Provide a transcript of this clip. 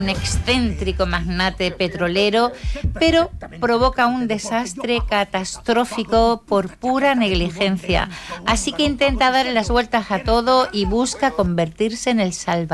un excéntrico magnate petrolero, pero provoca un desastre catastrófico por pura negligencia. Así que intenta darle las vueltas a todo y busca convertirse en el salvador